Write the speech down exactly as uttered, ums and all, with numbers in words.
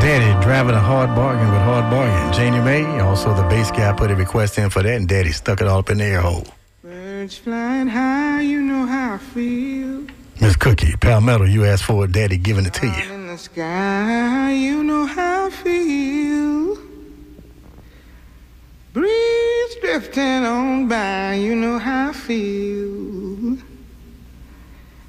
Daddy driving a hard bargain with hard bargain. Janie Mae, also the bass guy, put a request in for that, and Daddy stuck it all up in the air hole. Birds flying high, you know how I feel. Miss Cookie, Palmetto, you asked for it, Daddy giving it to you. Down in the sky, you know how I feel. Breeze drifting on by, you know how I feel.